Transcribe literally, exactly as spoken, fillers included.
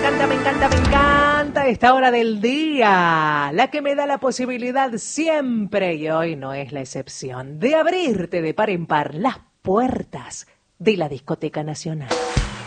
encanta, me encanta, me encanta esta hora del día, la que me da la posibilidad siempre, y hoy no es la excepción, de abrirte de par en par las puertas de la Discoteca Nacional.